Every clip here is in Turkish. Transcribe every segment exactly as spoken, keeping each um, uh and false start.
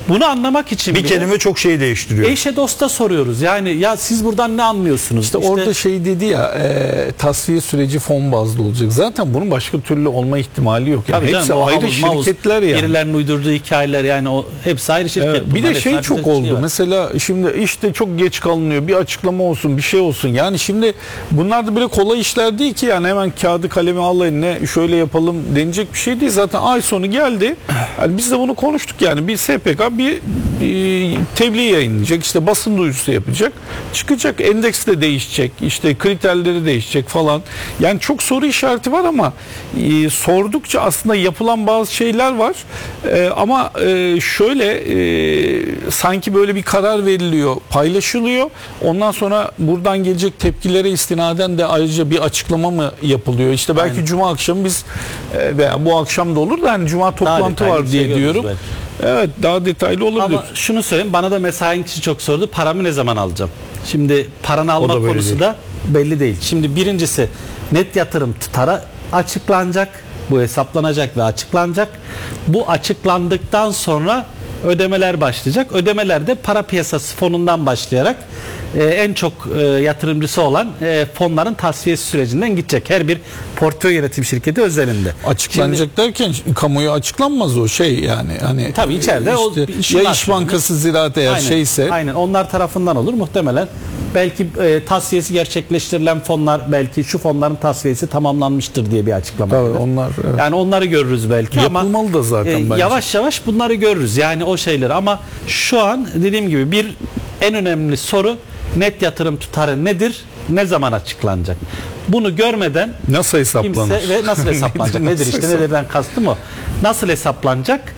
Bunu anlamak için bir bile kelime çok şey değiştiriyor. eşe dosta soruyoruz. Yani ya siz buradan ne anlıyorsunuz? İşte, İşte orada şey dedi ya, e, tasfiye süreci fon bazlı olacak. Zaten bunun başka türlü olma ihtimali yok. Yani tabii hepsi canım, o ayrı havuz, şirketler mavuz, yani. Birilerinin uydurduğu hikayeler, yani o hepsi ayrı şirket. Evet, bir de şey çok oldu. Şey mesela şimdi işte çok geç kalınıyor. Bir açıklama olsun, bir şey olsun. Yani şimdi bunlar da böyle kolay işler değil ki, yani hemen kağıdı kalemi al eline şöyle yapalım denecek bir şey değil. Zaten ay sonu geldi. Yani biz de bunu konuştuk yani. Bir S P K bir, bir tebliğ yayınlayacak. İşte basın duyurusu yapacak. Çıkacak, endeks de değişecek. İşte kriterleri değişecek falan. Yani çok soru işareti var ama e, sordukça aslında yapılan bazı şeyler var. E, ama e, şöyle e, sanki böyle bir karar veriliyor, paylaşılıyor. Ondan sonra buradan gelecek tepkilere istinaden de ayrıca bir açıklama mı yapılıyor? İşte belki Aynen. Cuma akşamı biz e, veya bu akşam da olur da hani Cuma toplantı var diye şey diyorum. Belki. Evet, daha detaylı olabilir. Ama şunu söyleyeyim, bana da mesain kişi çok sordu. Paramı ne zaman alacağım? Şimdi paranı alma da konusu değil. da belli değil. Şimdi birincisi net yatırım tutara açıklanacak. Bu hesaplanacak ve açıklanacak. Bu açıklandıktan sonra ödemeler başlayacak. Ödemeler de para piyasası fonundan başlayarak e, en çok e, yatırımcısı olan e, fonların tasfiyesi sürecinden gidecek. Her bir portföy yönetim şirketi özelinde. Açıklanacak Şimdi, derken kamuya açıklanmaz o şey yani. Hani tabii içeride işte, o ya İş Bankası Ziraat eğer aynen, şeyse. Aynen onlar tarafından olur muhtemelen. Belki e, tasfiyesi gerçekleştirilen fonlar, belki şu fonların tasfiyesi tamamlanmıştır diye bir açıklama. Tabii onlar. Evet. Yani onları görürüz belki. Yapılmalı ama da zaten e, bence. Yavaş yavaş bunları görürüz. Yani o şeyler, ama şu an dediğim gibi bir en önemli soru net yatırım tutarı nedir? Ne zaman açıklanacak? Bunu görmeden nasıl hesaplanır? Kimse, ve nasıl hesaplanacak? Nedir işte nelerden kastım o. Nasıl hesaplanacak?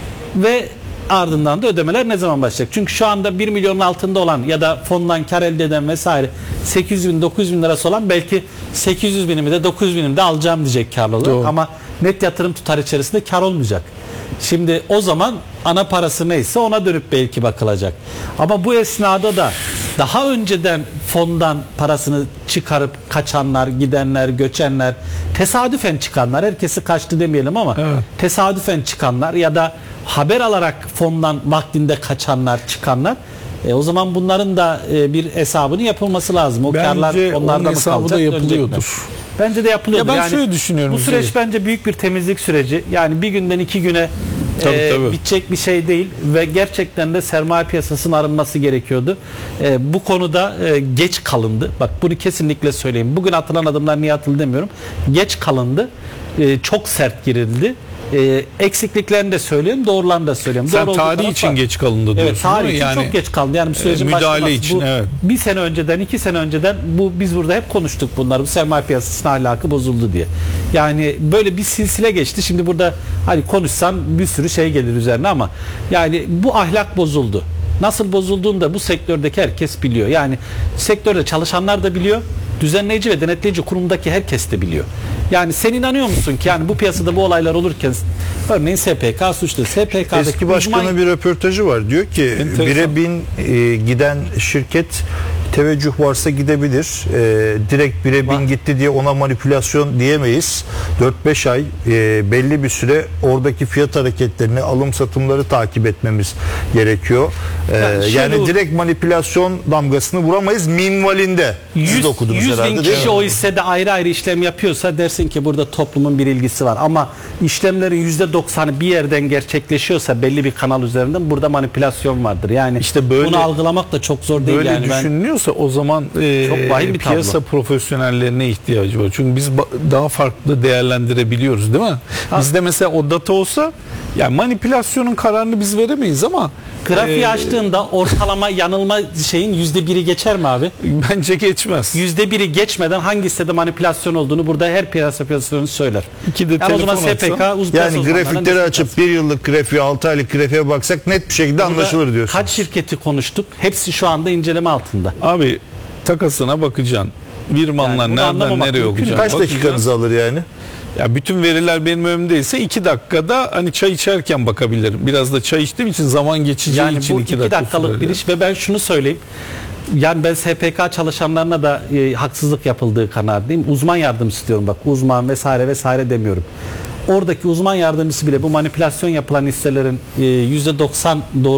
Ve ardından da ödemeler ne zaman başlayacak? Çünkü şu anda bir milyonun altında olan ya da fondan kar elde eden vesaire sekiz yüz bin dokuz yüz bin lirası olan belki sekiz yüz binimi de dokuz yüz binimi de alacağım diyecek karlı olarak. Ama net yatırım tutar içerisinde kar olmayacak. Şimdi o zaman ana parası neyse ona dönüp belki bakılacak. Ama bu esnada da daha önceden fondan parasını çıkarıp kaçanlar, gidenler, göçenler, tesadüfen çıkanlar, herkesi kaçtı demeyelim ama evet. tesadüfen çıkanlar ya da haber alarak fondan vaktinde kaçanlar, çıkanlar, e, o zaman bunların da e, bir hesabının yapılması lazım. O bence karlar onlarda mı kalacak? Da yapılıyordur. Bence de yapılıyordur. Ya ben yani şöyle düşünüyorum. Bu süreç şey. bence büyük bir temizlik süreci. Yani bir günden iki güne tabii, e, tabii. bitecek bir şey değil ve gerçekten de sermaye piyasasının arınması gerekiyordu. E, bu konuda e, geç kalındı. Bak bunu kesinlikle söyleyeyim. Bugün atılan adımlar niye atıldı demiyorum. Geç kalındı. E, çok sert girildi. E, eksikliklerini de söyleyeyim, doğrularını da söyleyeyim. Sen Doğru tarih için var. Geç kalındı diyorsun. Evet, tarih için yani, çok geç kalındı. Yani bu sürecin e, müdahale için. Bu, evet. Bir sene önceden, iki sene önceden bu biz burada hep konuştuk bunları. Bu sermaye piyasasının ahlakı bozuldu diye. Yani böyle bir silsile geçti. Şimdi burada hani konuşsam bir sürü şey gelir üzerine ama yani bu ahlak bozuldu. Nasıl bozulduğunu da bu sektördeki herkes biliyor. Yani sektörde çalışanlar da biliyor. Düzenleyici ve denetleyici kurumdaki herkes de biliyor. Yani sen inanıyor musun ki yani bu piyasada bu olaylar olurken örneğin S P K suçlu. S P K'daki eski başkanın uzman... bir röportajı var. Diyor ki bire bin e, giden şirket teveccüh varsa gidebilir. E, direkt bire bin gitti diye ona manipülasyon diyemeyiz. dört beş ay e, belli bir süre oradaki fiyat hareketlerini, alım satımları takip etmemiz gerekiyor. E, yani yani direkt manipülasyon damgasını vuramayız minvalinde. yüz bin kişi o hissede ayrı ayrı işlem yapıyorsa dersin ki burada toplumun bir ilgisi var. Ama işlemlerin yüzde doksanı bir yerden gerçekleşiyorsa belli bir kanal üzerinden burada manipülasyon vardır. Yani işte böyle, bunu algılamak da çok zor değil. Böyle yani düşünülüyorsa ben, o zaman e, çok vahim bir piyasa tablo. Profesyonellerine ihtiyacı var. Çünkü biz daha farklı değerlendirebiliyoruz değil mi? Ha. Bizde mesela o data olsa yani manipülasyonun kararını biz veremeyiz ama grafiği e, açtığında ortalama yanılma şeyin yüzde biri geçer mi abi? Bence geçmez. Yüzde biri geçmeden hangi hissede manipülasyon olduğunu burada her piyasa piyasasını söyler. İki de yani o zaman S P K yani grafikleri açıp bir yıllık grafiğe, altı aylık grafiğe baksak net bir şekilde burada anlaşılır diyorsun. Kaç şirketi konuştuk? Hepsi şu anda inceleme altında. Abi takasına bakacaksın. Virmanlar yani nereden nereye okuyacak? Kaç dakikanızı alır yani? Ya bütün veriler benim önümdeyse iki dakikada hani çay içerken bakabilirim. Biraz da çay içtiğim için zaman geçeceği yani için bu iki iki dakika dakikalık bir iş ve ben şunu söyleyeyim. Yani ben S P K çalışanlarına da e, haksızlık yapıldığı kanaatindeyim. Uzman yardımcısı diyorum bak. Uzman vesaire vesaire demiyorum. Oradaki uzman yardımcısı bile bu manipülasyon yapılan hisselerin e, yüzde doksan doğru